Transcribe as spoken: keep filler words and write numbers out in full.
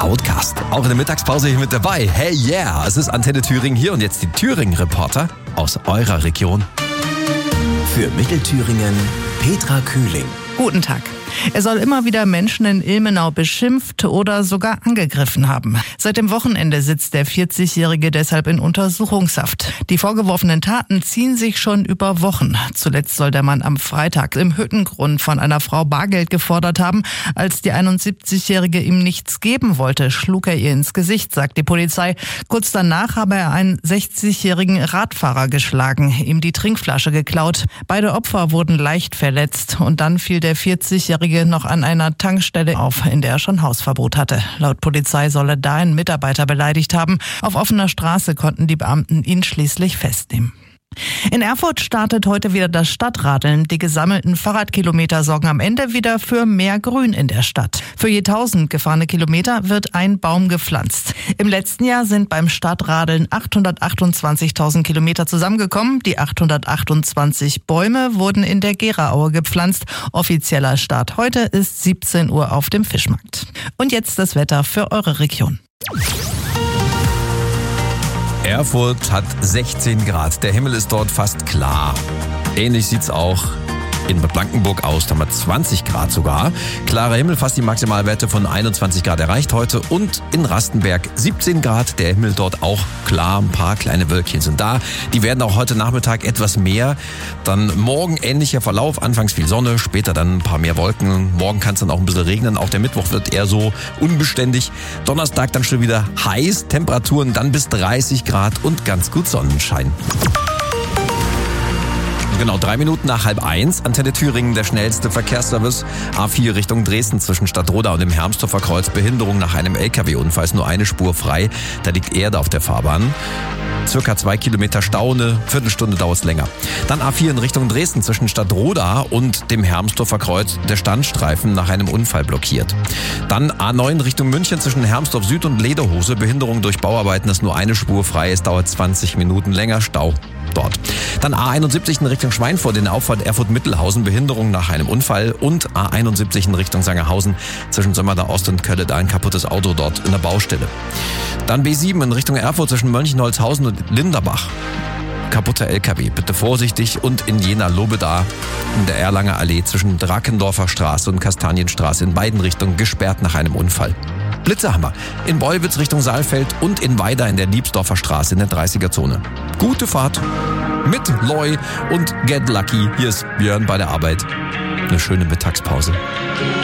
Outcast. Auch in der Mittagspause hier mit dabei. Hey yeah, es ist Antenne Thüringen hier und jetzt die Thüringen-Reporter aus eurer Region. Für Mittelthüringen Petra Kühling. Guten Tag. Er soll immer wieder Menschen in Ilmenau beschimpft oder sogar angegriffen haben. Seit dem Wochenende sitzt der vierzigjährige deshalb in Untersuchungshaft. Die vorgeworfenen Taten ziehen sich schon über Wochen. Zuletzt soll der Mann am Freitag im Hüttengrund von einer Frau Bargeld gefordert haben. Als die einundsiebzigjährige ihm nichts geben wollte, schlug er ihr ins Gesicht, sagt die Polizei. Kurz danach habe er einen sechzigjährigen Radfahrer geschlagen, ihm die Trinkflasche geklaut. Beide Opfer wurden leicht verletzt und dann fiel der vierzigjährige noch an einer Tankstelle auf, in der er schon Hausverbot hatte. Laut Polizei soll er da einen Mitarbeiter beleidigt haben. Auf offener Straße konnten die Beamten ihn schließlich festnehmen. In Erfurt startet heute wieder das Stadtradeln. Die gesammelten Fahrradkilometer sorgen am Ende wieder für mehr Grün in der Stadt. Für je tausend gefahrene Kilometer wird ein Baum gepflanzt. Im letzten Jahr sind beim Stadtradeln achthundertachtundzwanzigtausend Kilometer zusammengekommen. Die achthundertachtundzwanzig Bäume wurden in der Gera-Aue gepflanzt. Offizieller Start heute ist siebzehn Uhr auf dem Fischmarkt. Und jetzt das Wetter für eure Region. Erfurt hat sechzehn Grad. Der Himmel ist dort fast klar. Ähnlich sieht's auch in Bad Blankenburg aus. Da haben wir zwanzig Grad sogar. Klarer Himmel, fast die Maximalwerte von einundzwanzig Grad erreicht heute. Und in Rastenberg siebzehn Grad. Der Himmel dort auch klar. Ein paar kleine Wölkchen sind da. Die werden auch heute Nachmittag etwas mehr. Dann morgen ähnlicher Verlauf. Anfangs viel Sonne, später dann ein paar mehr Wolken. Morgen kann es dann auch ein bisschen regnen. Auch der Mittwoch wird eher so unbeständig. Donnerstag dann schon wieder heiß. Temperaturen dann bis dreißig Grad und ganz gut Sonnenschein. Genau, drei Minuten nach halb eins. Antenne Thüringen, der schnellste Verkehrsservice. A vier Richtung Dresden zwischen Stadtroda und dem Hermsdorfer Kreuz. Behinderung nach einem L K W-Unfall. Ist nur eine Spur frei. Da liegt Erde auf der Fahrbahn. Circa zwei Kilometer Stau, eine Viertelstunde dauert es länger. Dann A vier in Richtung Dresden zwischen Stadtroda und dem Hermsdorfer Kreuz. Der Standstreifen nach einem Unfall blockiert. Dann A neun Richtung München zwischen Hermsdorf Süd und Lederhose. Behinderung durch Bauarbeiten, ist nur eine Spur frei. Es dauert zwanzig Minuten länger. Stau dort. Dann A einundsiebzig in Richtung Schweinfurt in der Auffahrt Erfurt-Mittelhausen, Behinderung nach einem Unfall. Und A einundsiebzig in Richtung Sangerhausen zwischen Sömmerda Ost und Kölle, da ein kaputtes Auto dort in der Baustelle. Dann B sieben in Richtung Erfurt zwischen Mönchengladbach und Linderbach. Kaputter L K W, bitte vorsichtig. Und in Jena-Lobeda in der Erlanger Allee zwischen Drakendorfer Straße und Kastanienstraße in beiden Richtungen gesperrt nach einem Unfall. Blitzerhammer in Beulwitz Richtung Saalfeld und in Weida in der Liebsdorfer Straße in der dreißiger-Zone. Gute Fahrt mit Loy und Get Lucky. Hier ist Björn bei der Arbeit. Eine schöne Mittagspause.